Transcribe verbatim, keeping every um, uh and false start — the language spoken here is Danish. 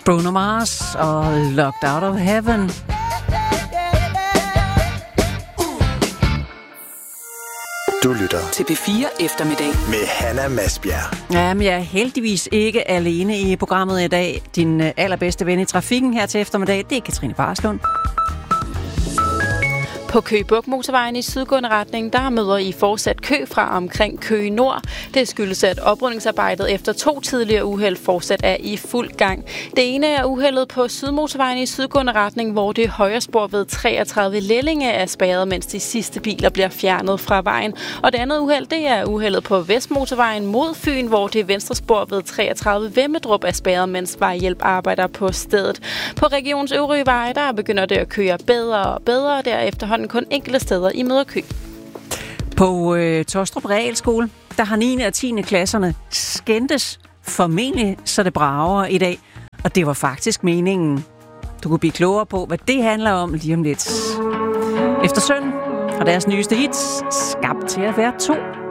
Bruno Mars og Locked Out of Heaven. Du lytter til P fire Eftermiddag med Hanna Masbjerg. Jamen, jeg er heldigvis ikke alene i programmet i dag. Din allerbedste ven i trafikken her til eftermiddag, det er Katrine Barslund. På Køge Bugt Motorvejen i sydgående retning, der møder I fortsat kø fra omkring Køge Nord. Det skyldes, at oprydningsarbejdet efter to tidligere uheld fortsat er i fuld gang. Det ene er uheldet på Sydmotorvejen i sydgående retning, hvor det højre spor ved treogtredive Lellinge er spærret, mens de sidste biler bliver fjernet fra vejen. Og det andet uheld, det er uheldet på Vestmotorvejen mod Fyn, hvor det venstre spor ved treogtredive Vemmedrup er spærret, mens vejhjælp arbejder på stedet. På regionens øvrige veje, der begynder det at køre bedre og bedre, der efterhånden kun enkelte steder i møderkø. På øh, Tostrup Realskole, der har niende og tiende klasserne skændtes formentlig, så det brager i dag. Og det var faktisk meningen. Du kunne blive klogere på, hvad det handler om lige om lidt. Efter Søn og deres nyeste hits, Skabt til at være to.